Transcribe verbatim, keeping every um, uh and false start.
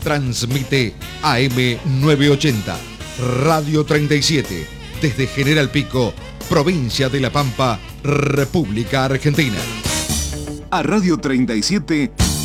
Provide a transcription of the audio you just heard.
Transmite A M novecientos ochenta, Radio treinta y siete, desde General Pico, provincia de La Pampa, República Argentina. A Radio treinta y siete